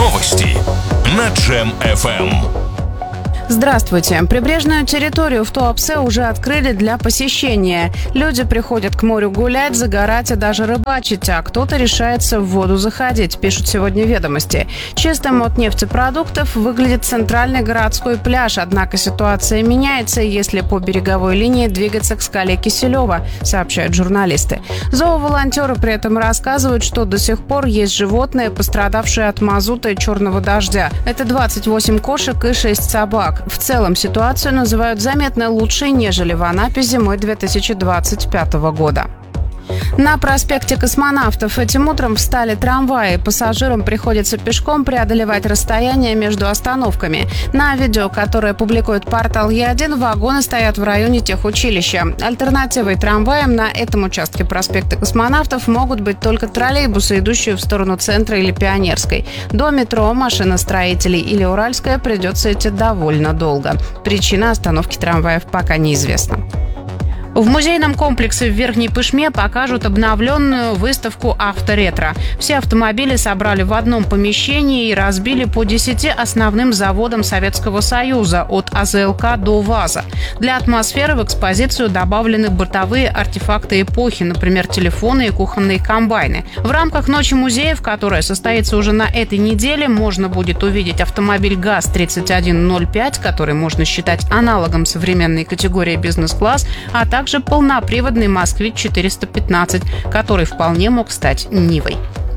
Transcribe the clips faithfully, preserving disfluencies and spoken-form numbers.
Новости на Джем эф эм. Здравствуйте. Прибрежную территорию в Туапсе уже открыли для посещения. Люди приходят к морю гулять, загорать и даже рыбачить, а кто-то решается в воду заходить, пишут сегодня «Ведомости». Чистым от нефтепродуктов выглядит центральный городской пляж, однако ситуация меняется, если по береговой линии двигаться к скале Киселева, сообщают журналисты. Зооволонтеры при этом рассказывают, что до сих пор есть животные, пострадавшие от мазута и черного дождя. Это двадцать восемь кошек и шесть собак. В целом ситуацию называют заметно лучше, нежели в Анапе зимой две тысячи двадцать пятого года. На проспекте Космонавтов этим утром встали трамваи. Пассажирам приходится пешком преодолевать расстояние между остановками. На видео, которое публикует портал Е один, вагоны стоят в районе техучилища. Альтернативой трамваям на этом участке проспекта Космонавтов могут быть только троллейбусы, идущие в сторону центра или Пионерской. До метро, машиностроителей или Уральская придется идти довольно долго. Причина остановки трамваев пока неизвестна. В музейном комплексе в Верхней Пышме покажут обновленную выставку «Авторетро». Все автомобили собрали в одном помещении и разбили по десяти основным заводам Советского Союза, от А З Л К до ВАЗа. Для атмосферы в экспозицию добавлены бытовые артефакты эпохи, например, телефоны и кухонные комбайны. В рамках Ночи музеев, которая состоится уже на этой неделе, можно будет увидеть автомобиль ГАЗ тридцать один ноль пять, который можно считать аналогом современной категории бизнес-класс, а также также полноприводный «Москвич четыреста пятнадцать», который вполне мог стать «Нивой».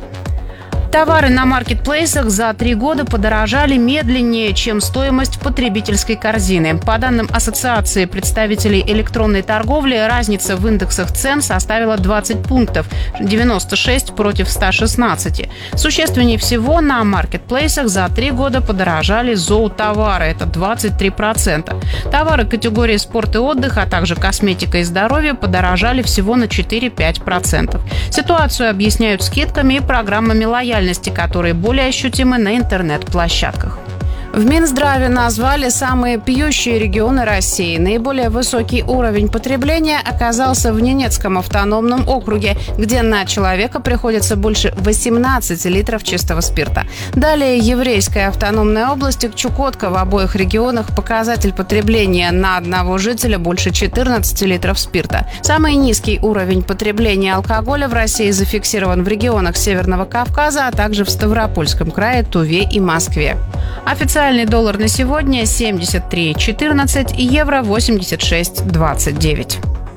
Товары на маркетплейсах за три года подорожали медленнее, чем стоимость потребительской корзины. По данным Ассоциации представителей электронной торговли, разница в индексах цен составила двадцать пунктов, девяносто шесть против ста шестнадцати. Существеннее всего на маркетплейсах за три года подорожали зоотовары, это двадцать три процента. Товары категории спорт и отдых, а также косметика и здоровье подорожали всего на четыре-пять процентов. Ситуацию объясняют скидками и программами лояльности, которые более ощутимы на интернет-площадках. В Минздраве назвали самые пьющие регионы России. Наиболее высокий уровень потребления оказался в Ненецком автономном округе, где на человека приходится больше восемнадцати литров чистого спирта. Далее Еврейская автономная область и Чукотка. В обоих регионах показатель потребления на одного жителя больше четырнадцати литров спирта. Самый низкий уровень потребления алкоголя в России зафиксирован в регионах Северного Кавказа, а также в Ставропольском крае, Туве и Москве. Официальный доллар на сегодня семьдесят три четырнадцать и евро восемьдесят шесть двадцать девять.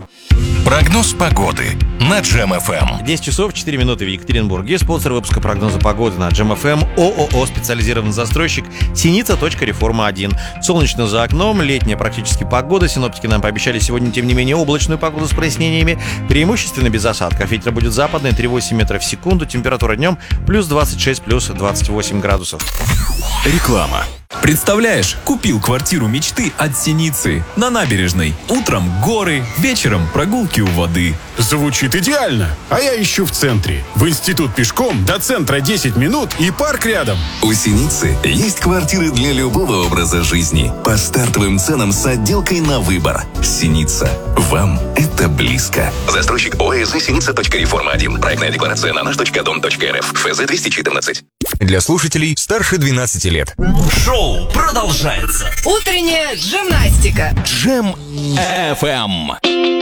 Прогноз погоды на Джем эф эм. десять часов четыре минуты в Екатеринбурге. Спонсор выпуска прогноза погоды на Джем эф эм ООО «Специализированный застройщик Синица. Реформа один». Солнечно за окном, летняя практически погода. Синоптики нам пообещали сегодня, тем не менее, облачную погоду с прояснениями. Преимущественно без осадков. Ветер будет западный, три целых восемь метров в секунду. Температура днем плюс двадцать шесть, плюс двадцать восемь градусов. Реклама. Представляешь, купил квартиру мечты от Синицы на набережной. Утром горы, вечером прогулки у воды. Звучит идеально. А я ищу в центре. В институт пешком, до центра десять минут и парк рядом. У Синицы есть квартиры для любого образа жизни. По стартовым ценам с отделкой на выбор. Синица. Вам это близко. Застройщик ОСЗ Синица. Реформа один. Проектная декларация на наш точка дом точка эр эф. эф зэ двести четырнадцать. Для слушателей старше двенадцати лет. Шоу продолжается. Утренняя гимнастика. Джем эф эм.